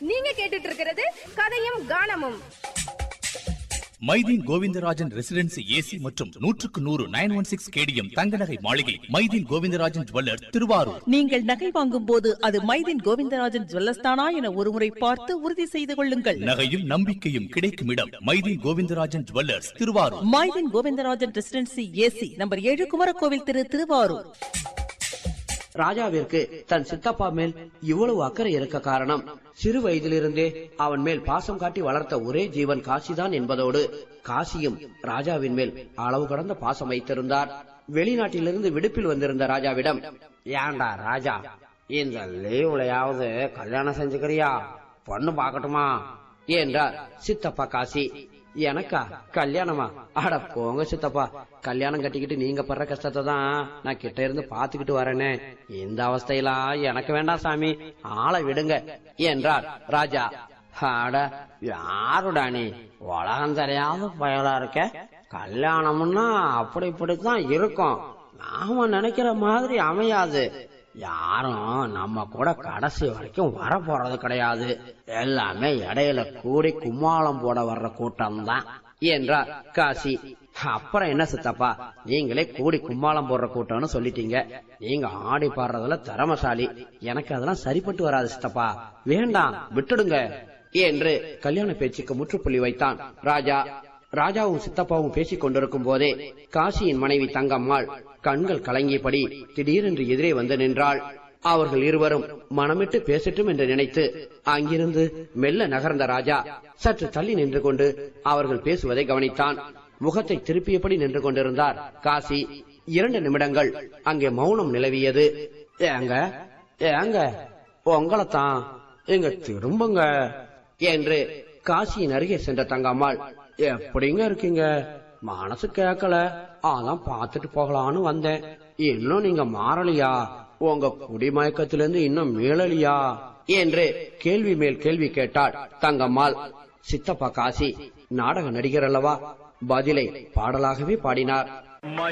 நீங்க கேட்டுட்டு இருக்கிறது கதையும் கானமும். மைதீன் கோவிந்தராஜன் ரெசிடென்சி ஏசி மற்றும் 100 916 கேடிஎம் தங்க நகை மாளிகை, மைதீன் கோவிந்தராஜன் ஜுவல்லர்ஸ், திருவாரூர். நீங்கள் நகை வாங்கும் போது அது மைதீன் கோவிந்தராஜன் ஜுவல்லர்ஸ் தானா என ஒருமுறை பார்த்து உறுதி செய்து கொள்ளுங்கள். நகையும் நம்பிக்கையும் கிடைக்கும் இடம் Maideen Govindarajan jewellers, Thiruvarur. Maideen Govindarajan residency AC, number 7, Kumarakovil தெரு, திருவாரூர். ராஜாவிற்கு தன் சித்தப்பா மேல் இவ்வளவு அக்கறை இருக்க காரணம், சிறு வயதிலிருந்தே அவன் மேல் பாசம் காட்டி வளர்த்த ஒரே ஜீவன் காசிதான் என்பதோடு காசியும் ராஜாவின் மேல் அளவு கடந்த பாசம் வைத்திருந்தார். வெளிநாட்டிலிருந்து விடுப்பில் வந்திருந்த ராஜாவிடம், ஏண்டா ராஜா, இந்த லீவுலையாவது கல்யாணம் செஞ்சுக்கிறியா, பொண்ணு பாக்கட்டுமா என்றார் சித்தப்பா காசி. எனக்கா கல்யாணமா? அட போங்க சித்தப்பா, கல்யாணம் கட்டிக்கிட்டு நீங்க படுற கஷ்டத்தை தான் நான் கிட்ட இருந்து பாத்துக்கிட்டு வரேனே. இந்த அவஸ்தையெல்லாம் எனக்கு வேண்டாம் சாமி, ஆளை விடுங்க என்றார் ராஜா. அட யாருடா நீ, உலகம் தெரியாத பயலா இருக்க. கல்யாணம்னா அப்படி இப்படித்தான் இருக்கும், நாம நினைக்கிற மாதிரி அமையாது. யாரும் நம்ம கூட கடைசி வரைக்கும் வர போறது கிடையாது, எல்லாமே இடையில கூடி கும்மாளம் போட வர்ற கூட்டம் தான் என்றார் காசி. அப்புறம் என்ன சித்தப்பா, நீங்களே கூடி கும்மாளம் போடுற கூட்டம்னு சொல்லிட்டீங்க. நீங்க ஆடி பாடுறதுல திறமசாலி, எனக்கு அதெல்லாம் சரிப்பட்டு வராது சித்தப்பா, வேண்டாம் விட்டுடுங்க என்று கல்யாண பேச்சுக்கு முற்றுப்புள்ளி வைத்தான் ராஜா. ராஜாவும் சித்தப்பாவும் பேசிக் கொண்டிருக்கும் போதே காசியின் மனைவி தங்கம்மாள் கண்கள் கலங்கியபடி திடீரென்று எதிரே வந்து நின்றாள். அவர்கள் இருவரும் மனமிட்டு பேசட்டும் என்று நினைத்து அங்கிருந்து மெல்ல நகர்ந்த ராஜா சற்று தள்ளி நின்று கொண்டு அவர்கள் பேசுவதை கவனித்தான். முகத்தை திருப்பியபடி நின்று கொண்டிருந்தார் காசி. 2 நிமிடங்கள் அங்கே மௌனம் நிலவியது. ஏங்க ஏங்க, உங்களைத்தான், எங்க திரும்புங்க என்று காசியின் அருகே சென்ற தங்கம்மாள், எப்படிங்க இருக்கீங்க, மனசு கேட்கல, அதான் பாத்துட்டு போகலான்னு வந்தேன். இன்னும் நீங்க மாறலியா, உங்க குடிமயக்கத்திலிருந்து இன்னும் மீளலியா என்று கேள்வி மேல் கேள்வி கேட்டாள் தங்கம்மாள். சித்தப்பா காசி நாடக நடிகர் அல்லவா, பதிலை பாடலாகவே பாடினார்.